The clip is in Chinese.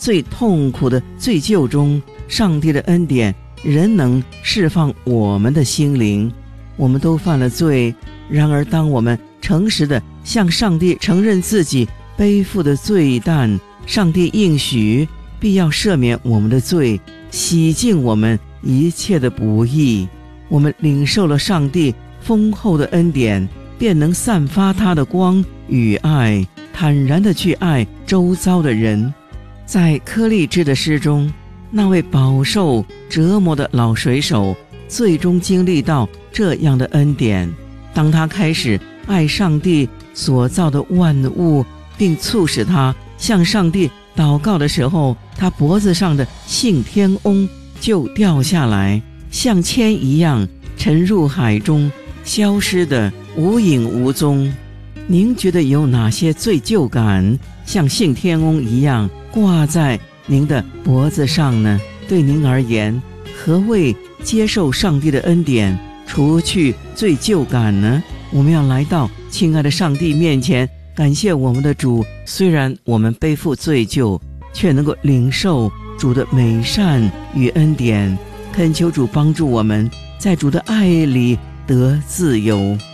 最痛苦的罪疚中，上帝的恩典仍能释放我们的心灵。我们都犯了罪，然而当我们诚实地向上帝承认自己背负的罪担，上帝应许必要赦免我们的罪，洗净我们一切的不义。我们领受了上帝丰厚的恩典，便能散发他的光与爱，坦然地去爱周遭的人。在柯立芝的诗中，那位饱受折磨的老水手最终经历到这样的恩典。当他开始爱上帝所造的万物，并促使他向上帝祷告的时候，他脖子上的信天翁就掉下来，像铅一样沉入海中，消失得无影无踪。您觉得有哪些罪疚感像信天翁一样挂在您的脖子上呢？对您而言，何谓接受上帝的恩典，除去罪疚感呢？我们要来到亲爱的上帝面前，感谢我们的主，虽然我们背负罪疚，却能够领受主的美善与恩典。恳求主帮助我们在主的爱里得自由。